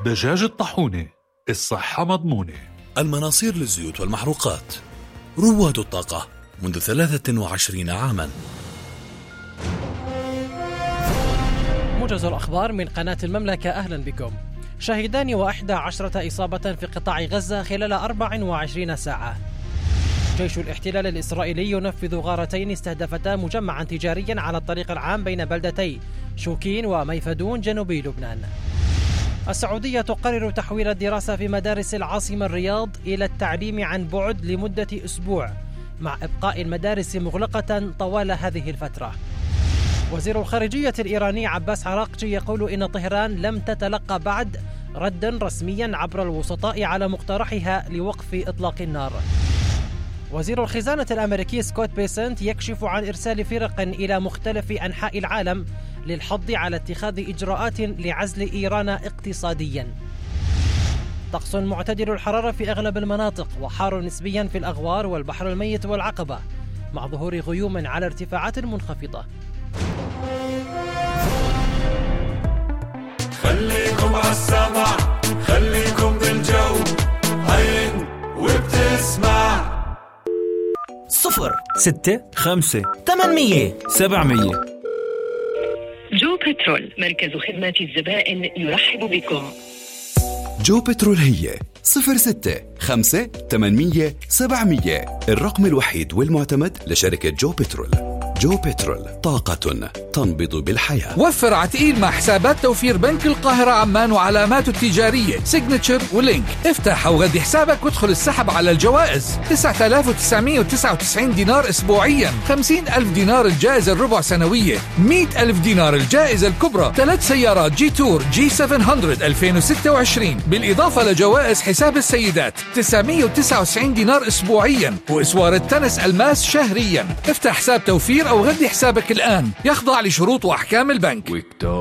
دجاج الطاحونة، الصحة مضمونة. المناصير للزيوت والمحروقات، رواد الطاقة منذ 23 عاما. موجز الأخبار من قناة المملكة، أهلا بكم. شهيدان و11 إصابة في قطاع غزة خلال 24 ساعة. جيش الاحتلال الإسرائيلي ينفذ غارتين استهدفتا مجمعا تجاريا على الطريق العام بين بلدتي شوكين وميفدون جنوبي لبنان. السعودية تقرر تحويل الدراسة في مدارس العاصمة الرياض إلى التعليم عن بعد لمدة أسبوع، مع إبقاء المدارس مغلقة طوال هذه الفترة. وزير الخارجية الإيراني عباس عراقجي يقول إن طهران لم تتلقى بعد ردا رسميا عبر الوسطاء على مقترحها لوقف إطلاق النار. وزير الخزانة الأمريكي سكوت بيسنت يكشف عن إرسال فرق إلى مختلف أنحاء العالم للحض على اتخاذ إجراءات لعزل إيران اقتصاديا. طقس معتدل الحرارة في أغلب المناطق، وحار نسبيا في الأغوار والبحر الميت والعقبة، مع ظهور غيوم على ارتفاعات منخفضة. خليكم عالسمع، خليكم بالجو، عين وبتسمع. 0 6 5 800 700. جو بترول، مركز خدمات الزبائن يرحب بكم. جو بترول هي 06 5 800 700، الرقم الوحيد والمعتمد لشركة جو بترول. جو بترول، طاقة تنبض بالحياة. وفر عتقيل مع حسابات توفير بنك القاهرة عمان وعلاماته التجارية سيجنتشر ولينك. افتح أو غدي حسابك وادخل السحب على الجوائز. 9999 دينار أسبوعيا، 50,000 دينار الجائزة الربع سنوية، 100,000 دينار الجائزة الكبرى، 3 سيارات جي تور جي 700 2026، بالإضافة لجوائز حساب السيدات 999 دينار أسبوعيا، وإسوار التنس الماس شهريا. افتح حساب توفير أو غدي حسابك الآن، يخضع لشروط وأحكام البنك.